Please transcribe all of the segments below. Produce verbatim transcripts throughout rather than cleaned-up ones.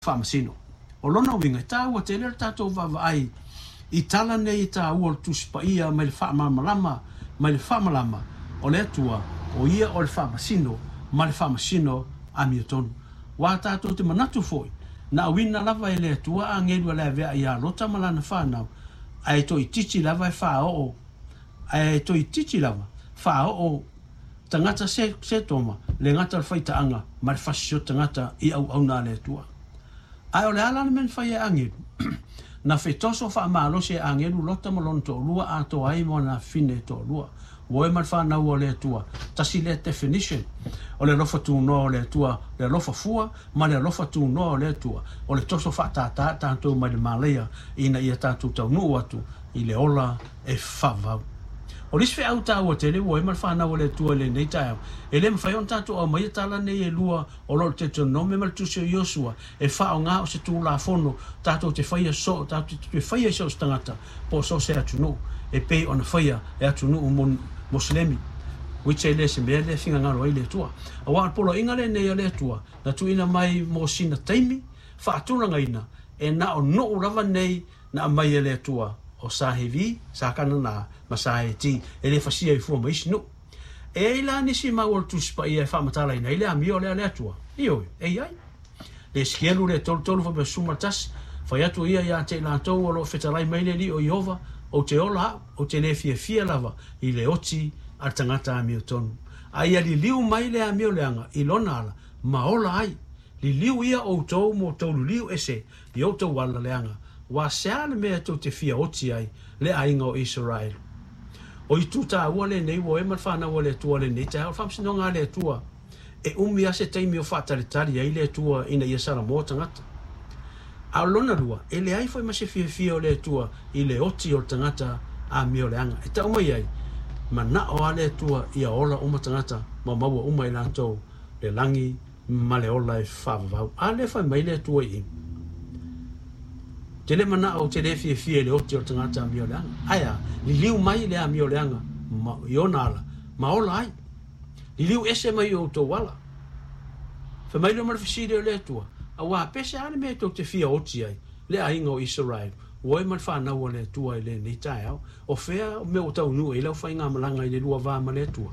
whamasino. O lona winga, tā ua te lera tātou wawai, i tala nei tā ua tuspa ia mai le whamamalama, mai le whamalama, o le atua, o ia o le whamasino, mai le whamasino a mia tonu. Wā tātou te manatu foi, na awina lava e le atua a ngeru le vea ia lota malana whanau, ai to i titi lava e wha o, ai to i titi lava, wha o, tangata se, se toma, le ngata le whaitaanga, mai le whasio tangata i au au nā le atua. Ai o le ala men fai e angeru. Na fetoso fa malo se angeru lota malon to lua a to ai mo na fine to lua. Wo e mal fa na wo le tua. Tasi le definition. O le lofa tu no le tua, le lofa fua, ma le lofa tu no le tua. O le toso fa ta ta tanto ma le malea ina ia tanto tau nu atu i le ola e favau. O lis fe au ta o tele wo e mal fa na wo le tua le nei tau. E le mfai on tanto o mai tala nei e lua o lo te to no me mal tu se Yosua e fa o nga o se tu la fono tato te faia so tato te faia so stangata po so se atu no e pe on faia e atu no mon moslemi which ele se me le finga ngalo ile tua o wa polo inga le nei le tua na tu ina mai mo sina taimi fa tuna ngaina e na o no lava nei na mai le tua o sahivi sa kana na masaiti ele fasia i fu mai no e la ni si ma wol tu spa ia fa matala ina ile amio le le tua io e ai le skielu le tol tol fa suma tas fa ya tu ia ya te la to lo fetalai mai le li o Iova o te ola o te le fia fia lava i le oti al tangata amio tonu ai ali liu mai le amio le anga i lona ala ma ola ai li liu ia o to mo to liu ese i o to wala le anga wa sale me to te fia oti ai le ainga o Israel o i tuta wale nei wo e malfana wale tua le nei ta fa sino nga le tua e umi ase taimi o fatale tali ai le tua ina ia sala mo tangata a lona lua e le ai foi ma se fia fia o le tua i le oti o tangata a mio le anga e ta umai ai ma na o ale tua ia ola uma tangata ma maua uma i lantou le langi ma le ola e whavavau a le fai mai le tua i te le mana o te le fia fia le oti o tangata a mio le anga aia li liu mai le a mio le anga ma i ona ala ma ola ai li liu ese mai o to wala fa mai lo malfisire o le tua a wa pese ane me to te fia oti ai le a inga o Israel wo e malfana o le tua i le nei tai au o fea me o tau nu e lau fai ngā malanga i le lua vā ma le tua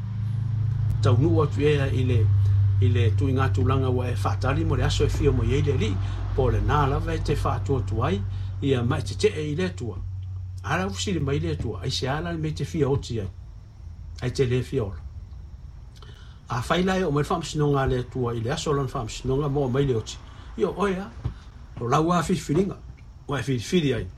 tau nu atu ea i le i le tui ngā tūlanga wa e whātari mo le aso e fia mo i le li po le nā lava e te whātua tuai i a mai te te e i le tua ara ufsiri mai le tua ai se ala me te fia oti ai ai te le fia ola a whailai o mai whamsinonga le tua i le aso lan whamsinonga mo mai le oti io oia o lau a whiwhiringa o e whiwhiri ai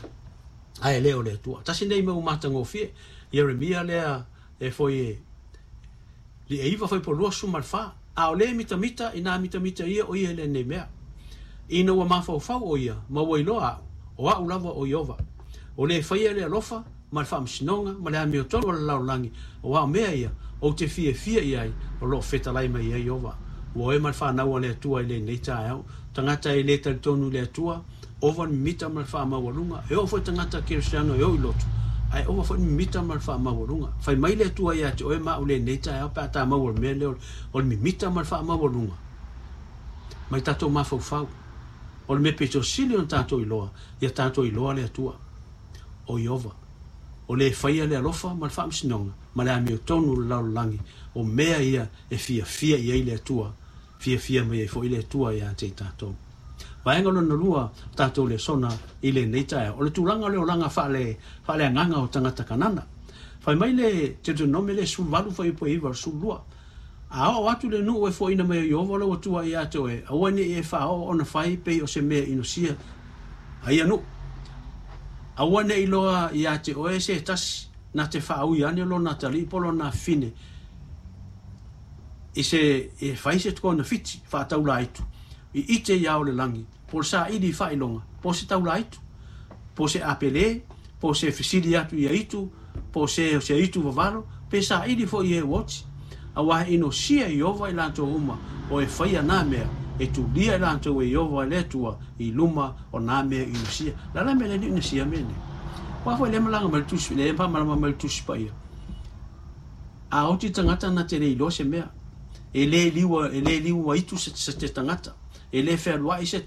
ai leo le tua tasi nei me umata ngō fie Jeremia lea e foi e li e iwa foi po lua sumar wha a o le mita mita i nā mita mita ia o ia le nei mea ina ua mawhau whau o ia ma wai loa o a ulawa o Iova o le whaia le alofa ma le whamsinonga ma le amio tonu ala lau langi o a mea ia o te fia fia iai o lo fetalai mai ia Iova o e ma le whanau le atua i le nei tae au tangata i le talitonu le atua ovan mita ma le whamawalunga e o foi tangata Kirisiano e o i lotu ai o foi mita ma le whamawalunga fai mai le atua ia te o e ma o le nei tae au pa ta mawal mea le o le mita ma le whamawalunga mai tato ma fau fau o le me peto sili on tato i loa ia tato i loa le atua o Iova o le whaia le alofa ma le whamsinonga ma le amio tonu lau langi o mea ia e fia fia ia i le atua fia fia mai e fo i le atua ia te tato vaenga lona lua tato le sona i le neitae o le tūranga le o langa whale whale anganga o tangata kanana whai mai le te tunome le sulvalu whai po iwa sulua a o atu le nu e fo ina mai Iova o atua i ato e awane e whao o na whai pe o se mea inosia ai anu awane i loa i ate o e se tasi na te whao i ane lo na tali polo na fine i se e whai se tuko na fiti wha taula aitu i ite iao le langi po sa idi whai longa po se taula aitu po se apele po se fisiri atu i aitu po se se aitu vavalo pe sa idi fo i e woti a wahe ino sia Iova i lanto uma o e whaia nā mea e tu lia i lanto e Iova i letua i luma o nā mea ino sia la la mea le ino sia mene wa fo le malanga mal tusi le pa malama mal tusi pa ia a oti tangata na te rei lo se mea e le liwa e le liwa itu se te tangata e le fe alua i se